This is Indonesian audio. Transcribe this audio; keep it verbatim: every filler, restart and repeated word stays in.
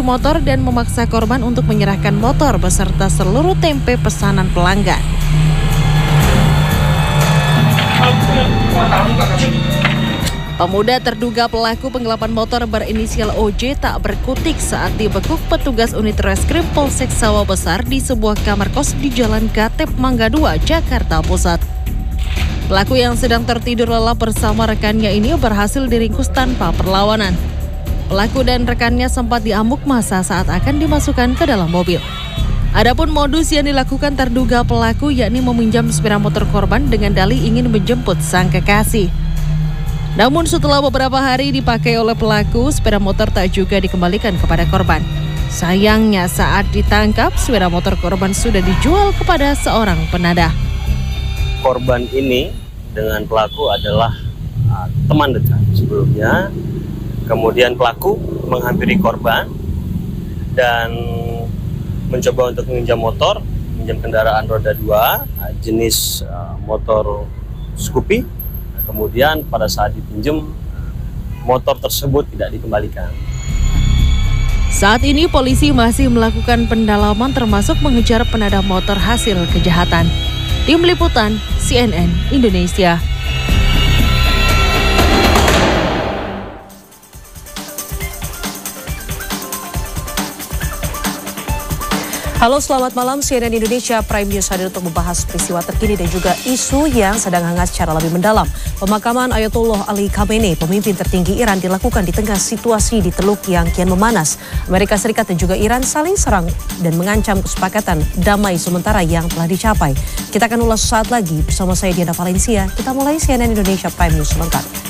motor dan memaksa korban untuk menyerahkan motor beserta seluruh tempe pesanan pelanggan. Pemuda terduga pelaku penggelapan motor berinisial O J tak berkutik saat dibekuk petugas unit reskrim Polsek Sawah Besar di sebuah kamar kos di Jalan Gatep Mangga dua, Jakarta Pusat. Pelaku yang sedang tertidur lelap bersama rekannya ini berhasil diringkus tanpa perlawanan. Pelaku dan rekannya sempat diamuk massa saat akan dimasukkan ke dalam mobil. Adapun modus yang dilakukan terduga pelaku yakni meminjam sepeda motor korban dengan dalih ingin menjemput sang kekasih. Namun setelah beberapa hari dipakai oleh pelaku, sepeda motor tak juga dikembalikan kepada korban. Sayangnya saat ditangkap, sepeda motor korban sudah dijual kepada seorang penadah. Korban ini dengan pelaku adalah uh, teman dekat sebelumnya. Kemudian pelaku menghampiri korban dan mencoba untuk meminjam motor, meminjam kendaraan roda dua, uh, jenis uh, motor Scoopy. Kemudian pada saat dipinjam, motor tersebut tidak dikembalikan. Saat ini polisi masih melakukan pendalaman termasuk mengejar penadah motor hasil kejahatan. Tim Liputan C N N Indonesia. Halo, selamat malam. C N N Indonesia Prime News hadir untuk membahas peristiwa terkini dan juga isu yang sedang hangat secara lebih mendalam. Pemakaman Ayatollah Ali Khamenei, pemimpin tertinggi Iran, dilakukan di tengah situasi di Teluk yang kian memanas. Amerika Serikat dan juga Iran saling serang dan mengancam kesepakatan damai sementara yang telah dicapai. Kita akan ulas saat lagi bersama saya Diana Valencia. Kita mulai C N N Indonesia Prime News lengkap.